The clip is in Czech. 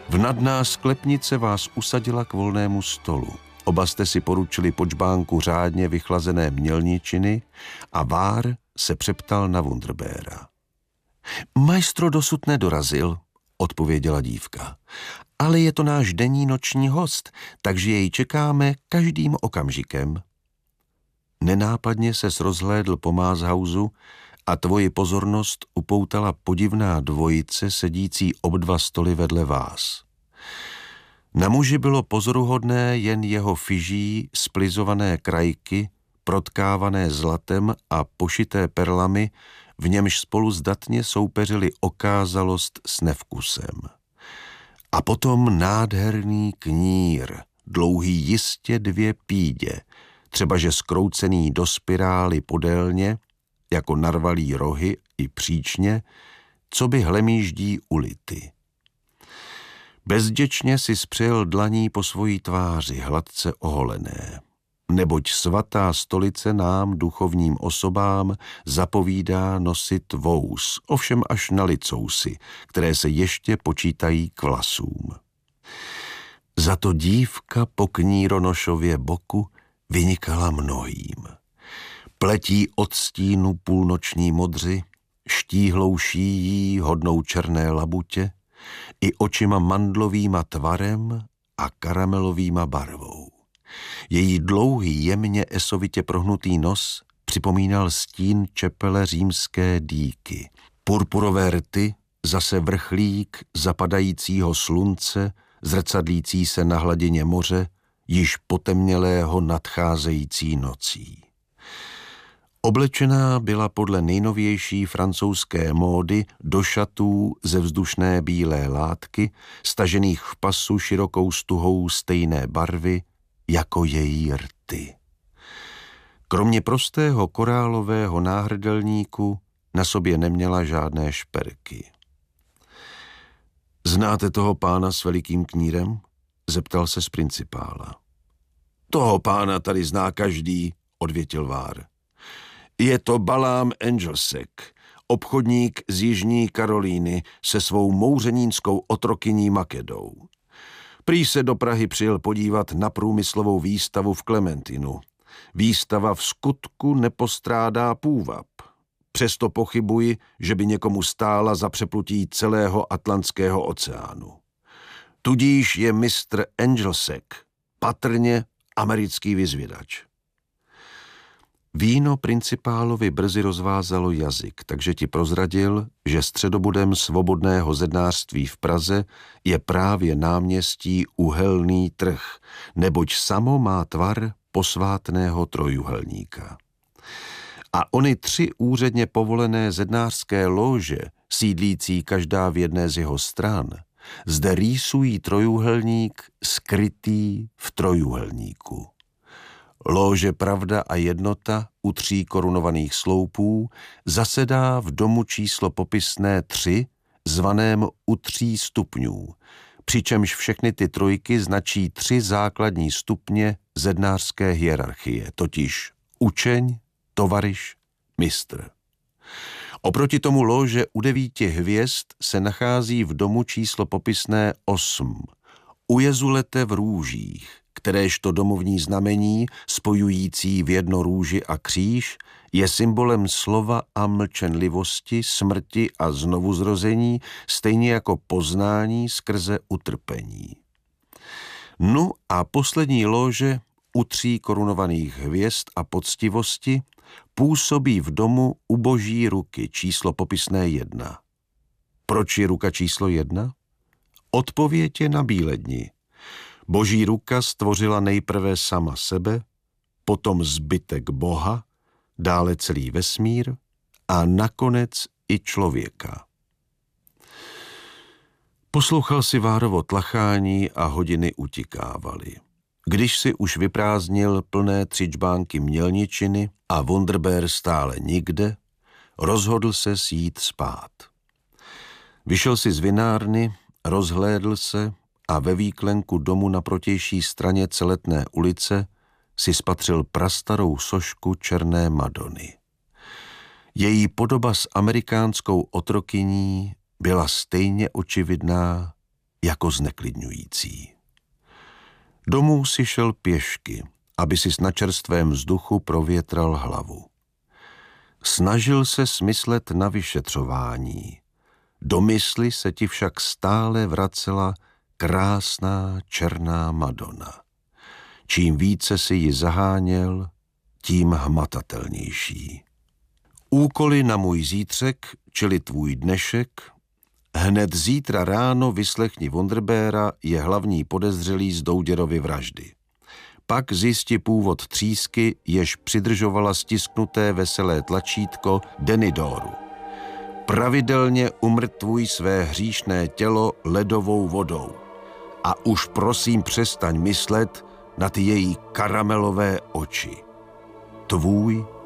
Vnadná sklepnice vás usadila k volnému stolu. Oba jste si poručili po čbánku řádně vychlazené mělničiny a Vár se přeptal na Wunderbéra. Majstro dosud nedorazil, odpověděla dívka, ale je to náš denní noční host, takže jej čekáme každým okamžikem. Nenápadně ses rozhlédl po Mázhausu a tvoji pozornost upoutala podivná dvojice sedící obdva stoly vedle vás. Na muži bylo pozoruhodné jen jeho fiží splizované krajky, protkávané zlatem a pošité perlami, v němž spolu zdatně soupeřili okázalost s nevkusem. A potom nádherný knír, dlouhý jistě 2 pídě, třebaže skroucený do spirály podélně, jako narvalý rohy i příčně, co by hlemýždí ulity. Bezděčně si spřel dlaní po svojí tváři, hladce oholené. Neboť svatá stolice nám, duchovním osobám, zapovídá nosit vous, ovšem až na licousy, které se ještě počítají k vlasům. Zato dívka po kníronošově boku vynikala mnohým. Pletí od stínu půlnoční modři, štíhlou šíjí hodnou černé labutě i očima mandlovýma tvarem a karamelovýma barvou. Její dlouhý, jemně esovitě prohnutý nos připomínal stín čepele římské dýky. Purpurové rty, zase vrchlík zapadajícího slunce, zrcadlící se na hladině moře, již potemnělého nadcházející nocí. Oblečená byla podle nejnovější francouzské módy do šatů ze vzdušné bílé látky, stažených v pasu širokou stuhou stejné barvy jako její rty. Kromě prostého korálového náhrdelníku na sobě neměla žádné šperky. Znáte toho pána s velikým knírem? Zeptal se z principála. Toho pána tady zná každý, odvětil Vár. Je to Balaam Angelsek, obchodník z Jižní Karolíny se svou mouřenínskou otrokyní Makedou. Prý se do Prahy přijel podívat na průmyslovou výstavu v Klementinu. Výstava v skutku nepostrádá půvab. Přesto pochybuji, že by někomu stála za přeplutí celého Atlantského oceánu. Tudíž je mistr Angelsek patrně americký vyzvědač. Víno principálovi brzy rozvázalo jazyk, takže ti prozradil, že středobodem svobodného zednářství v Praze je právě náměstí Uhelný trh, neboť samo má tvar posvátného trojúhelníka. A ony 3 úředně povolené zednářské lóže, sídlící každá v jedné z jeho stran, zde rýsují trojúhelník skrytý v trojúhelníku. Lóže Pravda a jednota u 3 korunovaných sloupů zasedá v domu číslo popisné 3, zvaném u 3 stupňů, přičemž všechny ty trojky značí 3 základní stupně zednářské hierarchie, totiž učeň, tovaryš, mistr. Oproti tomu lóže u 9 hvězd se nachází v domu číslo popisné 8, u jezulete v růžích, kteréžto domovní znamení, spojující v jedno růži a kříž, je symbolem slova a mlčenlivosti, smrti a znovuzrození, stejně jako poznání skrze utrpení. No a poslední lóže u 3 korunovaných hvězd a poctivosti působí v domu u Boží ruky číslo popisné 1. Proč je ruka číslo 1? Odpověď je na bíledni. Boží ruka stvořila nejprve sama sebe, potom zbytek Boha, dále celý vesmír a nakonec i člověka. Poslouchal si Várovo tlachání a hodiny utikávaly. Když si už vyprázdnil plné 3 čbánky mělničiny a Wunderber stále nikde, rozhodl se jít spát. Vyšel si z vinárny, rozhlédl se a ve výklenku domu na protější straně Celetné ulice si spatřil prastarou sošku černé Madony. Její podoba s amerikánskou otrokyní byla stejně očividná jako zneklidňující. Domů si šel pěšky, aby si na čerstvém vzduchu provětral hlavu. Snažil se smyslet na vyšetřování. Do mysli se ti však stále vracela krásná černá Madona. Čím více si ji zaháněl, tím hmatatelnější. Úkoly na můj zítřek, čili tvůj dnešek. Hned zítra ráno vyslechni Wunderbera, je hlavní podezřelý z Douděrovy vraždy. Pak zjisti původ třísky, jež přidržovala stisknuté veselé tlačítko Denidoru. Pravidelně umrtvuj své hříšné tělo ledovou vodou. A už prosím přestaň myslet na ty její karamelové oči. Tvůj